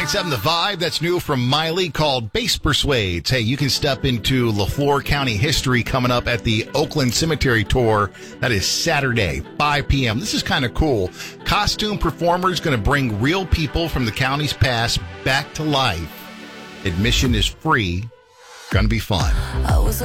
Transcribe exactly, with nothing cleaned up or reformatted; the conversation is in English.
point seven The Vibe. That's new from Miley, called Base Persuades. Hey, you can step into LaFleur County history coming up at the Oakland Cemetery Tour. That is Saturday, five p.m. This is kind of cool. Costume performers going to bring real people from the county's past back to life. Admission is free. Going to be fun.